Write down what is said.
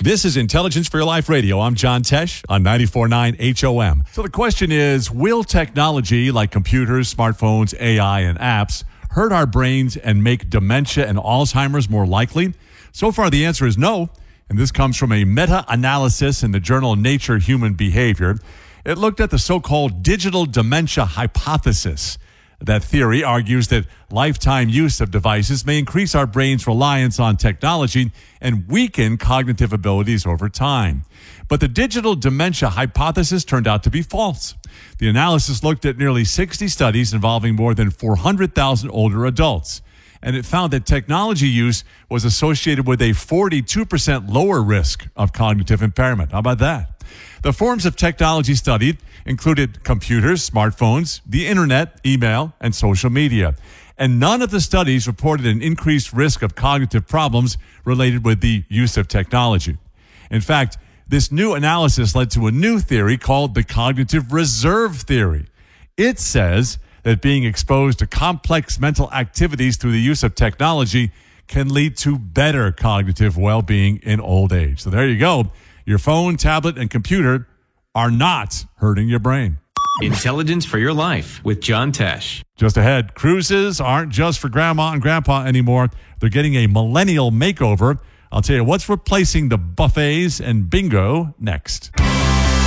This is Intelligence for Your Life Radio. I'm John Tesh on 94.9 HOM. So the question is, will technology like computers, smartphones, AI, and apps hurt our brains and make dementia and Alzheimer's more likely? So far, the answer is no. And this comes from a meta-analysis in the journal Nature Human Behavior. It looked at the so-called digital dementia hypothesis. That theory argues that lifetime use of devices may increase our brain's reliance on technology and weaken cognitive abilities over time. But the digital dementia hypothesis turned out to be false. The analysis looked at nearly 60 studies involving more than 400,000 older adults, and it found that technology use was associated with a 42% lower risk of cognitive impairment. How about that? The forms of technology studied included computers, smartphones, the internet, email, and social media. And none of the studies reported an increased risk of cognitive problems related with the use of technology. In fact, this new analysis led to a new theory called the cognitive reserve theory. It says that being exposed to complex mental activities through the use of technology can lead to better cognitive well-being in old age. So there you go. Your phone, tablet, and computer are not hurting your brain. Intelligence for Your Life with John Tesh. Just ahead, cruises aren't just for grandma and grandpa anymore. They're getting a millennial makeover. I'll tell you what's replacing the buffets and bingo next.